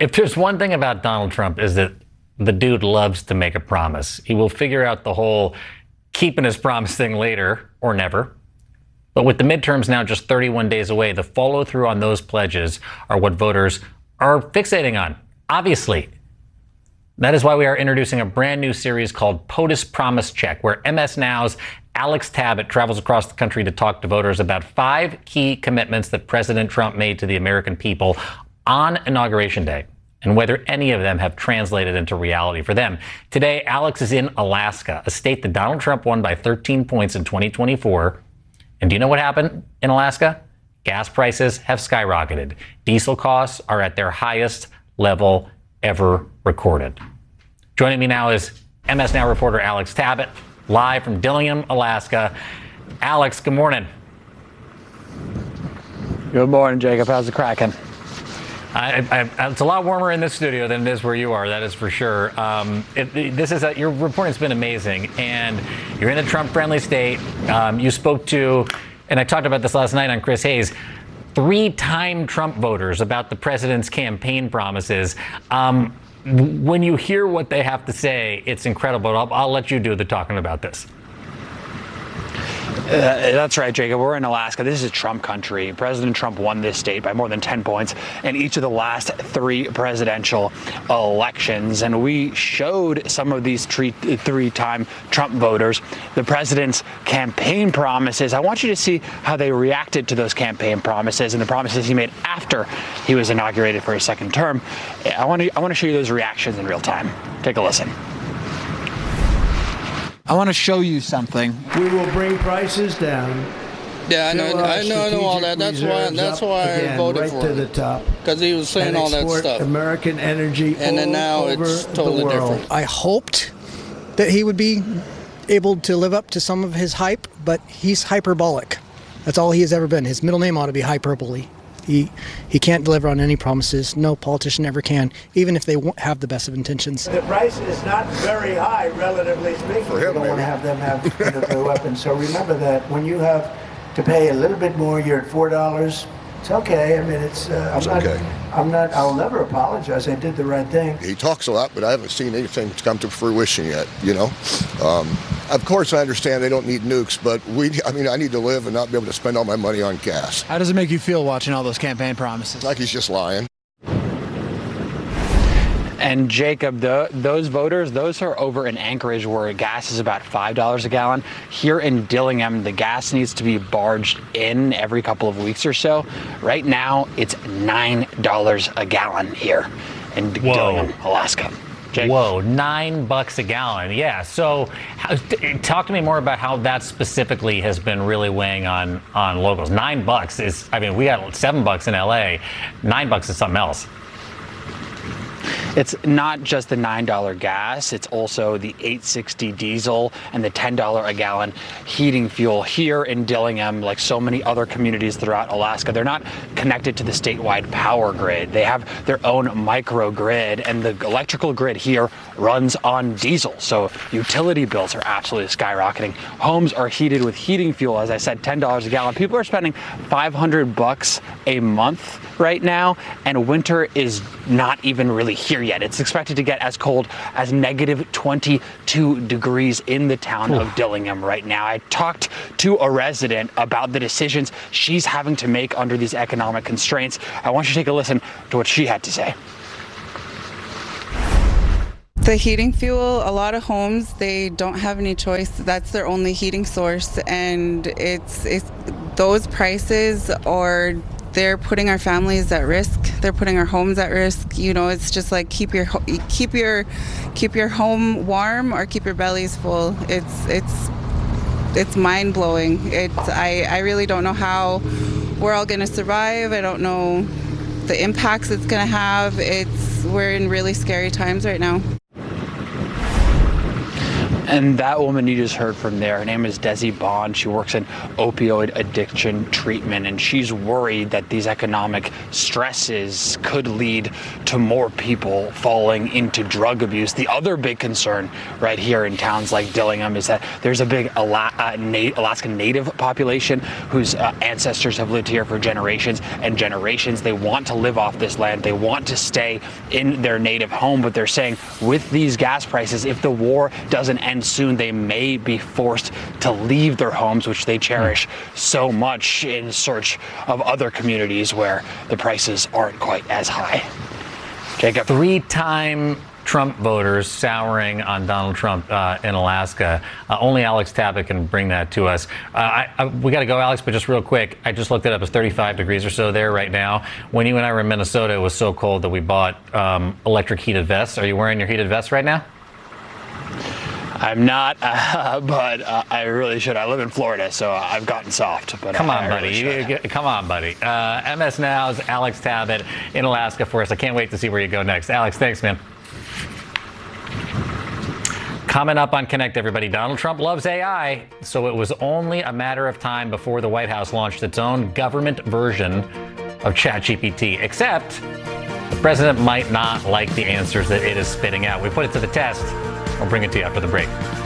If there's one thing about Donald Trump is that the dude loves to make a promise. He will figure out the whole keeping his promise thing later or never. But with the midterms now just 31 days away, the follow through on those pledges are what voters are fixating on. Obviously, that is why we are introducing a brand new series called POTUS Promise Check, where MS Now's Alex Tabbitt travels across the country to talk to voters about 5 key commitments that President Trump made to the American people on Inauguration Day, and whether any of them have translated into reality for them. Today, Alex is in Alaska, a state that Donald Trump won by 13 points in 2024. And do you know what happened in Alaska? Gas prices have skyrocketed. Diesel costs are at their highest level ever recorded. Joining me now is MS Now reporter Alex Tabbitt, live from Dillingham, Alaska. Alex, good morning. Good morning, Jacob. How's it cracking? It's a lot warmer in this studio than it is where you are, that is for sure. Your reporting's been amazing, and you're in a Trump-friendly state. You spoke to, and I talked about this last night on Chris Hayes, 3-time Trump voters about the president's campaign promises. When you hear what they have to say, it's incredible. I'll let you do the talking about this. That's right, Jacob. We're in Alaska. This is Trump country. President Trump won this state by more than 10 points in each of the last 3 presidential elections. And we showed some of these 3-time Trump voters the president's campaign promises. I want you to see how they reacted to those campaign promises and the promises he made after he was inaugurated for his second term. I want to show you those reactions in real time. Take a listen. I want to show you something. We will bring prices down. Yeah, I know all that. That's why I voted for him. To the top. Because he was saying all that stuff. American energy. And then now it's totally different. I hoped that he would be able to live up to some of his hype, but he's hyperbolic. That's all he has ever been. His middle name ought to be hyperbole. He can't deliver on any promises. No politician ever can, even if they have the best of intentions. The price is not very high, relatively speaking. For him, you don't want to have them have nuclear weapons. So remember that when you have to pay a little bit more, you're at $4. It's okay. I mean, I'll never apologize. I did the right thing. He talks a lot, but I haven't seen anything come to fruition yet, you know. Of course, I understand they don't need nukes, but I need to live and not be able to spend all my money on gas. How does it make you feel watching all those campaign promises? Like he's just lying. And Jacob, those voters, those are over in Anchorage where gas is about $5 a gallon. Here in Dillingham, the gas needs to be barged in every couple of weeks or so. Right now, it's $9 a gallon here in Dillingham, Alaska. Jake. Whoa, $9 a gallon. Yeah. So talk to me more about how that specifically has been really weighing on locals. $9 is, we got $7 in LA. $9 is something else. It's not just the $9 gas, it's also the $8.60 diesel and the $10 a gallon heating fuel here in Dillingham. Like so many other communities throughout Alaska, they're not connected to the statewide power grid. They have their own microgrid, and the electrical grid here runs on diesel. So utility bills are absolutely skyrocketing. Homes are heated with heating fuel, as I said, $10 a gallon. People are spending $500 a month right now, and winter is not even really here yet. It's expected to get as cold as negative 22 degrees in the town of Dillingham right now. I talked to a resident about the decisions she's having to make under these economic constraints. I want you to take a listen to what she had to say. The heating fuel, a lot of homes, they don't have any choice. That's their only heating source, and it's those prices are, they're putting our families at risk. They're putting our homes at risk. You know, it's just like keep your home warm or keep your bellies full. It's mind blowing. I really don't know how we're all gonna survive. I don't know the impacts it's gonna have. We're in really scary times right now. And that woman you just heard from there, her name is Desi Bond. She works in opioid addiction treatment, and she's worried that these economic stresses could lead to more people falling into drug abuse. The other big concern right here in towns like Dillingham is that there's a big Alaskan Native population whose ancestors have lived here for generations and generations. They want to live off this land. They want to stay in their native home, but they're saying with these gas prices, if the war doesn't end soon, they may be forced to leave their homes, which they cherish so much, in search of other communities where the prices aren't quite as high. Jacob. 3-time Trump voters souring on Donald Trump in Alaska. Only Alex Tabbitt can bring that to us. We got to go, Alex, but just real quick, I just looked it up. It's 35 degrees or so there right now. When you and I were in Minnesota, it was so cold that we bought electric heated vests. Are you wearing your heated vest right now? I'm not, but I really should. I live in Florida, so I've gotten soft. But Come on, buddy. Come on, buddy. MS Now's Alex Tabbitt in Alaska for us. I can't wait to see where you go next. Alex, thanks, man. Coming up on Connect, everybody, Donald Trump loves AI, so it was only a matter of time before the White House launched its own government version of ChatGPT, except the president might not like the answers that it is spitting out. We put it to the test. I'll bring it to you after the break.